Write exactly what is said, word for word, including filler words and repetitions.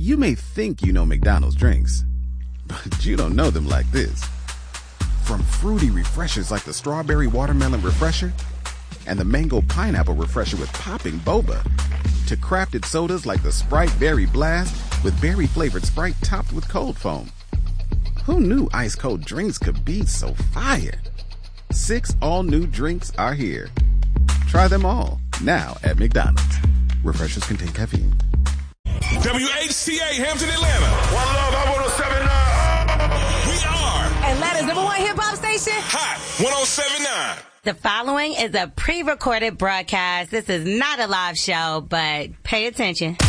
You may think you know McDonald's drinks, but you don't know them like this. From fruity refreshers like the Strawberry Watermelon Refresher and the Mango Pineapple Refresher with popping boba, to crafted sodas like the Sprite Berry Blast with berry-flavored Sprite topped with cold foam. Who knew ice-cold drinks could be so fire? Six all-new drinks are here. Try them all, now at McDonald's. Refreshers contain caffeine. W H C A, Hampton, Atlanta. One love, I want to seven nine. We are Atlanta's number one hip-hop station. Hot one oh seven nine. The following is a pre-recorded broadcast. This is not a live show, but pay attention.